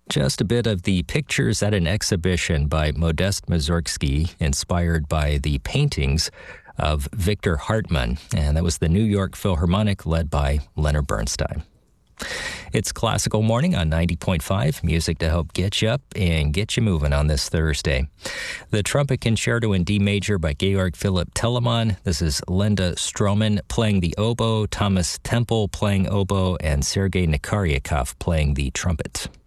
Just a bit of the pictures at an exhibition by Modest Mussorgsky, inspired by the paintings of Victor Hartmann, and that was the New York Philharmonic led by Leonard Bernstein. It's Classical Morning on 90.5, music to help get you up and get you moving on this Thursday. The Trumpet Concerto in D Major by Georg Philipp Telemann. This is Linda Stroman playing the oboe, Thomas Temple playing oboe, and Sergei Nikaryakov playing the trumpet.